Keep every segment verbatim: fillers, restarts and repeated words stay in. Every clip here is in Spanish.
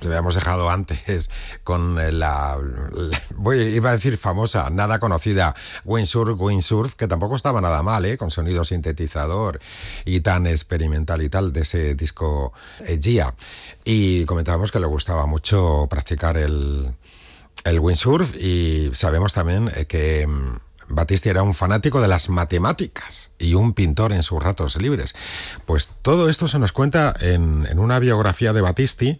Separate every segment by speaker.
Speaker 1: le habíamos dejado antes con la, la bueno, iba a decir famosa, nada conocida, Windsurf, Windsurf, que tampoco estaba nada mal, ¿eh? Con sonido sintetizador y tan experimental y tal, de ese disco Egea. Y comentábamos que le gustaba mucho practicar el, el windsurf, y sabemos también que Battisti era un fanático de las matemáticas y un pintor en sus ratos libres. Pues todo esto se nos cuenta en, en una biografía de Battisti,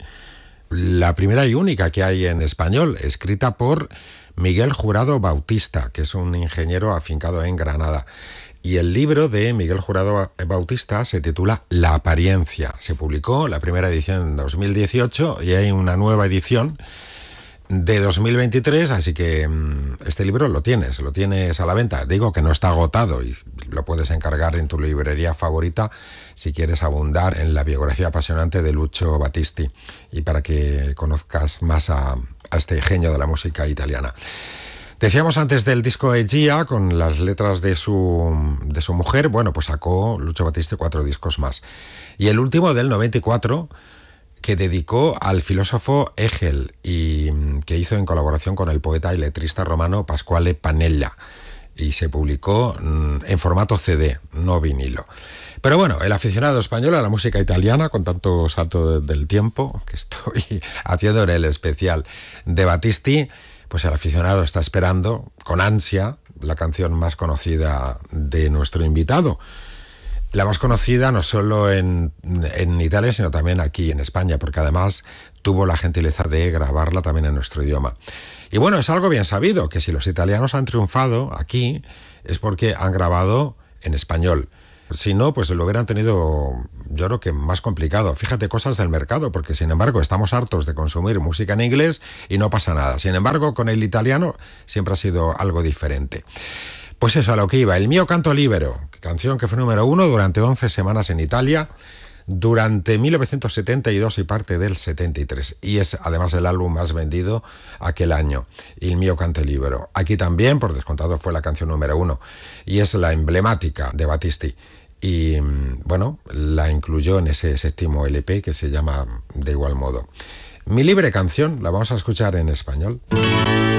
Speaker 1: la primera y única que hay en español, escrita por Miguel Jurado Bautista, que es un ingeniero afincado en Granada. Y el libro de Miguel Jurado Bautista se titula La apariencia. Se publicó la primera edición en dos mil dieciocho y hay una nueva edición de dos mil veintitrés, así que este libro lo tienes, lo tienes a la venta. Digo que no está agotado y lo puedes encargar en tu librería favorita si quieres abundar en la biografía apasionante de Lucio Battisti y para que conozcas más a, a este genio de la música italiana. Decíamos antes del disco Egea, con las letras de su, de su mujer. Bueno, pues sacó Lucio Battisti cuatro discos más. Y el último, del noventa y cuatro, que dedicó al filósofo Hegel y que hizo en colaboración con el poeta y letrista romano Pasquale Panella, y se publicó en formato C D, no vinilo. Pero bueno, el aficionado español a la música italiana, con tanto salto del tiempo que estoy haciendo en el especial de Battisti, pues el aficionado está esperando con ansia la canción más conocida de nuestro invitado. La más conocida no solo en, en Italia, sino también aquí en España, porque además tuvo la gentileza de grabarla también en nuestro idioma. Y bueno, es algo bien sabido, que si los italianos han triunfado aquí, es porque han grabado en español. Si no, pues lo hubieran tenido, yo creo que más complicado. Fíjate, cosas del mercado, porque sin embargo estamos hartos de consumir música en inglés y no pasa nada. Sin embargo, con el italiano siempre ha sido algo diferente. Pues eso, a lo que iba. El Mio Canto Libero, canción que fue número uno durante once semanas en Italia, durante mil novecientos setenta y dos y parte del setenta y tres. Y es además el álbum más vendido aquel año, Il Mio Canto Libero. Aquí también, por descontado, fue la canción número uno. Y es la emblemática de Battisti. Y bueno, la incluyó en ese séptimo L P que se llama de igual modo. Mi libre canción, la vamos a escuchar en español.